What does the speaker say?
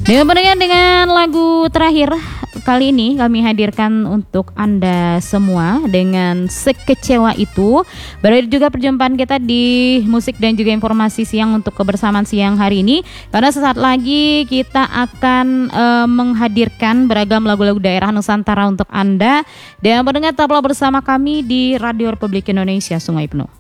Dengan pendengar dengan lagu terakhir kali ini kami hadirkan untuk Anda semua dengan Sekecewa Itu. Berakhir juga perjumpaan kita di musik dan juga informasi siang untuk kebersamaan siang hari ini. Karena sesaat lagi kita akan menghadirkan beragam lagu-lagu daerah Nusantara untuk Anda. Dan pendengar tetaplah bersama kami di Radio Republik Indonesia Sungai Penuh.